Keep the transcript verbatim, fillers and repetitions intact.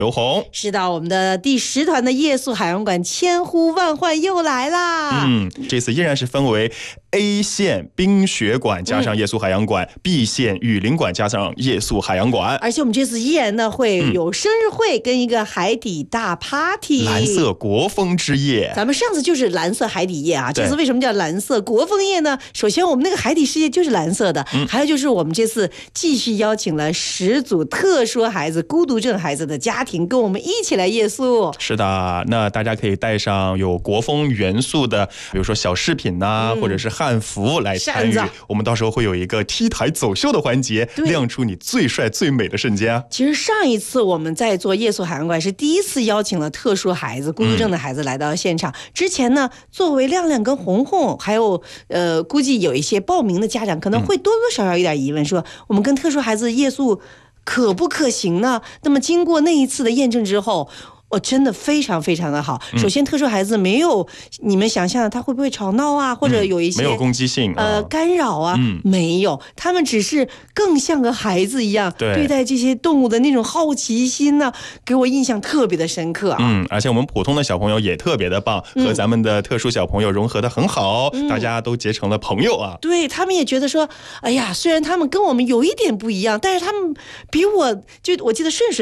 刘红。 是的，我们的第十团的夜宿海洋馆千呼万唤又来啦。 嗯，这次依然是分为 A 线冰雪馆加上夜宿海洋馆、嗯、B 线雨林馆加上夜宿海洋馆。 而且我们这次依然呢会有生日会跟一个海底大 party、嗯、 蓝色国风之夜。 咱们上次就是蓝色海底夜啊，这次为什么叫蓝色国风夜呢？首先我们那个海底世界就是蓝色的、嗯、还有就是我们这次继续邀请了十组特殊孩子孤独症孩子的家庭跟我们一起来夜宿。 是的，那大家可以带上有国风元素的比如说小饰品呐、啊嗯、或者是汉服来参与，我们到时候会有一个 T 台走秀的环节，亮出你最帅最美的瞬间。 其实上一次我们在做夜宿海洋馆是第一次邀请了特殊孩子孤独症的孩子来到现场、嗯、之前呢作为亮亮跟红红还有呃估计有一些报名的家长可能会多多少少有点疑问，说我们跟特殊孩子夜宿可不可行呢？那么经过那一次的验证之后，我、哦、真的非常非常的好。首先特殊孩子没有你们想象的他会不会吵闹啊，或者有一些、 嗯、没有攻击性、 呃、 啊、 干扰啊、嗯、没有，他们只是更像个孩子一样 对, 对待这些动物的那种好奇心呢、啊，给我印象特别的深刻啊。 嗯，而且我们普通的小朋友也特别的棒、嗯、和咱们的特殊小朋友融合的很好、嗯、大家都结成了朋友啊。 对，他们也觉得说哎呀，虽然他们跟我们有一点不一样，但是他们比我就我记得顺顺